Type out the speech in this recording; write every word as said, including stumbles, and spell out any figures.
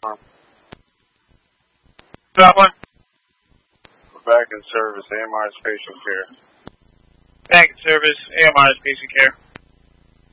That one? We're back in service, A M I's patient care. Back in service, A M I's patient care.